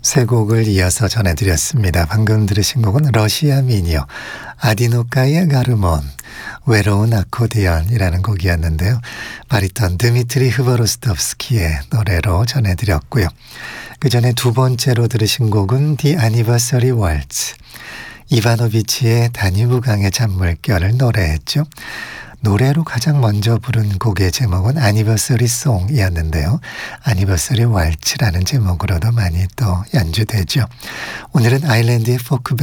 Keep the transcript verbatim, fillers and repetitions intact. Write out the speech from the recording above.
세 곡을 이어서 전해드렸습니다. 방금 들으신 곡은 러시아 미녀, 아디노카의 가르몬, 외로운 아코디언이라는 곡이었는데요. 바리톤 드미트리 흐버로스tov스키의 노래로 전해드렸고요. 그 전에 두 번째로 들으신 곡은 The Anniversary Waltz, 이바노비치의 다뉴브강의 잔물결을 노래했죠. 노래로 가장 먼저 부른 곡의 제목은 Anniversary Song이었는데요. Anniversary Waltz라는 제목으로도 많이 또 연주되죠. 오늘은 아일랜드의 포크